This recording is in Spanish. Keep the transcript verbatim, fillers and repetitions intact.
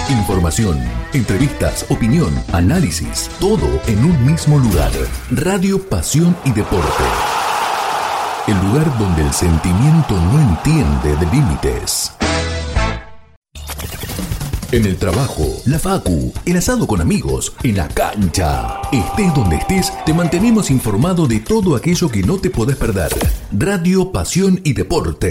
Información, entrevistas, opinión, análisis, todo en un mismo lugar. Radio Pasión y Deporte. El lugar donde el sentimiento no entiende de límites. En el trabajo, la facu, el asado con amigos, en la cancha. Estés donde estés, te mantenemos informado de todo aquello que no te podés perder. Radio Pasión y Deporte.